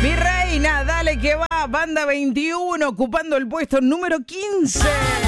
Mi reina, dale que va. Banda 21 ocupando el puesto número 15.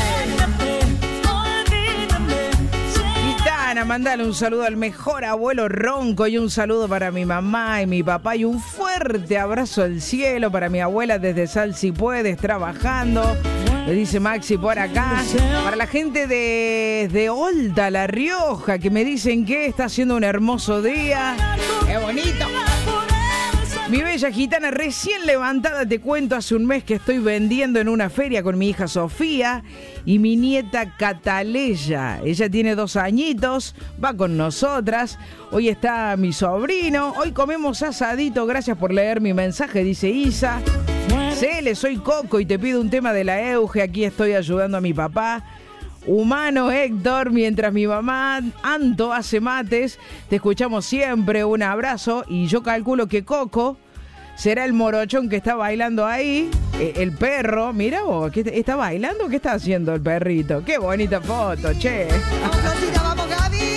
Gitana, mandale un saludo al mejor abuelo Ronco y un saludo para mi mamá y mi papá y un fuerte abrazo al cielo para mi abuela desde Sal Si Puedes trabajando. Le dice Maxi por acá. Para la gente de Olta, La Rioja, que me dicen que está haciendo un hermoso día. ¡Qué bonito! Mi bella gitana recién levantada, te cuento, hace un mes que estoy vendiendo en una feria con mi hija Sofía y mi nieta Cataleya. Ella tiene 2 añitos, va con nosotras. Hoy está mi sobrino, hoy comemos asadito, gracias por leer mi mensaje, dice Isa. Cele, soy Coco y te pido un tema de la Euge, aquí estoy ayudando a mi papá. Humano Héctor, mientras mi mamá Anto hace mates, te escuchamos siempre, un abrazo. Y yo calculo que Coco será el morochón que está bailando ahí, el perro. Mira vos, ¿está bailando o qué está haciendo el perrito? Qué bonita foto, che. ¡Vamos, Rosita, vamos, Gaby!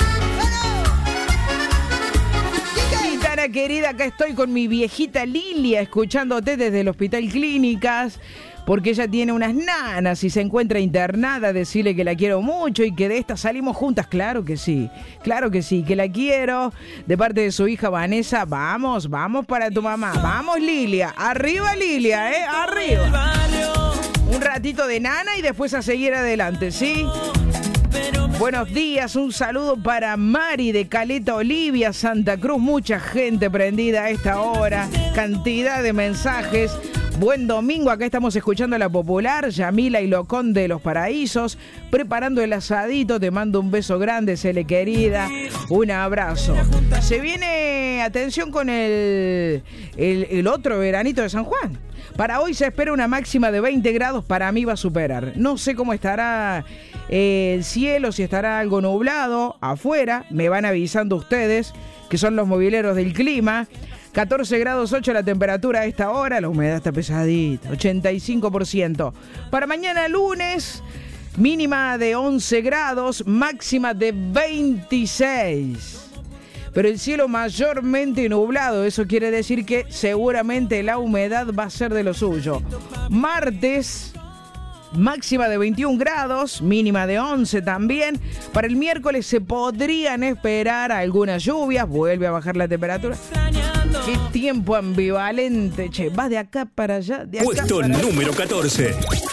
Gitana querida, acá estoy con mi viejita Lilia, escuchándote desde el Hospital Clínicas. Porque ella tiene unas nanas y se encuentra internada, decirle que la quiero mucho y que de esta salimos juntas. Claro que sí, que la quiero. De parte de su hija Vanessa, vamos para tu mamá. Vamos Lilia, arriba Lilia, arriba. Un ratito de nana y después a seguir adelante, ¿sí? Buenos días, un saludo para Mari de Caleta Olivia, Santa Cruz. Mucha gente prendida a esta hora, cantidad de mensajes. Buen domingo, acá estamos escuchando a La Popular, Yamila y Locón de Los Paraísos, preparando el asadito, te mando un beso grande, Cele querida, un abrazo. Se viene, atención con el otro veranito de San Juan. Para hoy se espera una máxima de 20 grados, para mí va a superar. No sé cómo estará el cielo, si estará algo nublado afuera, me van avisando ustedes, que son los mobileros del clima. 14 grados 8 la temperatura a esta hora, la humedad está pesadita, 85%. Para mañana lunes, mínima de 11 grados, máxima de 26. Pero el cielo mayormente nublado, eso quiere decir que seguramente la humedad va a ser de lo suyo. Martes, máxima de 21 grados, mínima de 11 también. Para el miércoles se podrían esperar algunas lluvias, vuelve a bajar la temperatura. Qué tiempo ambivalente, che. Va de acá para allá, de acá Puesto para allá. número 14.